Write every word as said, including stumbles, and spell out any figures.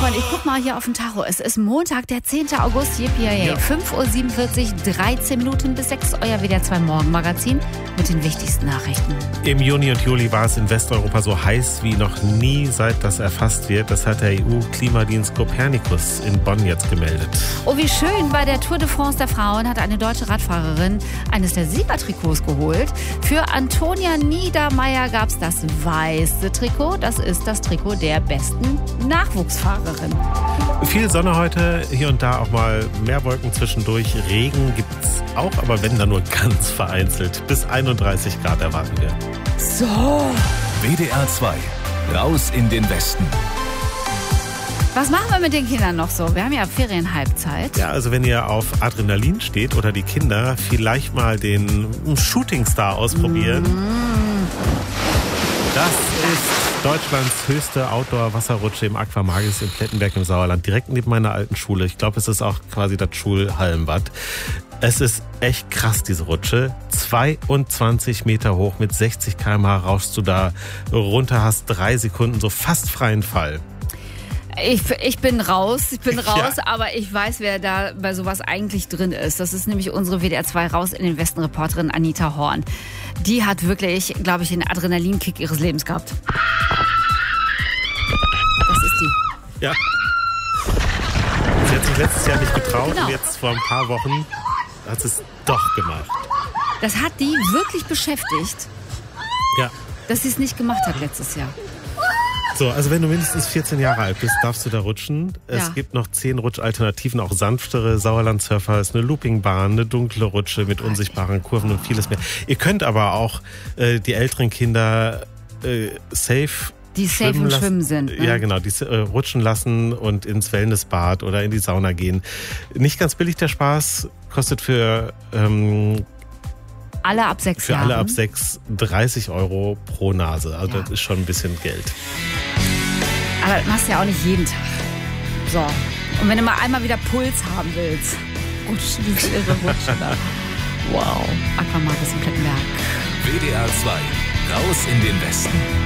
Freunde, ich guck mal hier auf den Tacho. Es ist Montag, der zehnten August. Yippie, ja. fünf Uhr siebenundvierzig, dreizehn Minuten bis sechs. Euer W D R zwei Morgenmagazin mit den wichtigsten Nachrichten. Im Juni und Juli war es in Westeuropa so heiß wie noch nie, seit das erfasst wird. Das hat der E U-Klimadienst Copernicus in Bonn jetzt gemeldet. Oh, wie schön. Bei der Tour de France der Frauen hat eine deutsche Radfahrerin eines der Siegertrikots geholt. Für Antonia Niedermeyer gab es das weiße Trikot. Das ist das Trikot der besten Nachwuchsfahrerin. Viel Sonne heute, hier und da auch mal mehr Wolken zwischendurch. Regen gibt's auch, aber wenn dann nur ganz vereinzelt. Bis einunddreißig Grad erwarten wir. So. W D R zwei, raus in den Westen. Was machen wir mit den Kindern noch so? Wir haben ja Ferienhalbzeit. Ja, also wenn ihr auf Adrenalin steht oder die Kinder, vielleicht mal den Shooting Star ausprobieren. Mm. Das ist Deutschlands höchste Outdoor-Wasserrutsche im Aquamagis in Plettenberg im Sauerland, direkt neben meiner alten Schule. Ich glaube, es ist auch quasi das Schulhallenbad. Es ist echt krass, diese Rutsche. zweiundzwanzig Meter hoch mit sechzig Kilometer pro Stunde rauschst du da runter, hast drei Sekunden so fast freien Fall. Ich, ich bin raus, ich bin raus, Ja. aber ich weiß, wer da bei sowas eigentlich drin ist. Das ist nämlich unsere W D R zwei Raus in den Westen Reporterin Anita Horn. Die hat wirklich, glaube ich, den Adrenalinkick ihres Lebens gehabt. Das ist die. Ja. Sie hat sich letztes Jahr nicht getraut Genau. und jetzt vor ein paar Wochen hat sie es doch gemacht. Das hat die wirklich beschäftigt, Ja. dass sie es nicht gemacht hat letztes Jahr. So, also wenn du mindestens vierzehn Jahre alt bist, darfst du da rutschen. Es Ja. gibt noch zehn Rutschalternativen, auch sanftere. Sauerland-Surfer ist eine Loopingbahn, eine dunkle Rutsche mit unsichtbaren Kurven und vieles mehr. Ihr könnt aber auch äh, die älteren Kinder äh, safe Die safe im lassen. Schwimmen sind. Ne? Ja, genau, die äh, rutschen lassen und ins Wellnessbad oder in die Sauna gehen. Nicht ganz billig der Spaß, kostet für ähm, Alle ab sechs für Jahren. alle ab sechs dreißig Euro pro Nase. Also Ja. das ist schon ein bisschen Geld. Aber das machst du ja auch nicht jeden Tag. So. Und wenn du mal einmal wieder Puls haben willst, rutschen die irre Rutsche da. Wow. Aquamagis in Plettenberg. W D R zwei, raus in den Westen.